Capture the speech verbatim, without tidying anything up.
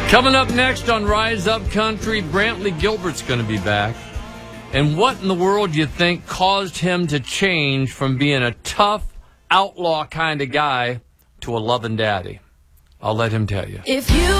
Coming up next on Rise Up Country, Brantley Gilbert's going to be back. And what in the world do you think caused him to change from being a tough, outlaw kind of guy to a loving daddy? I'll let him tell you. If you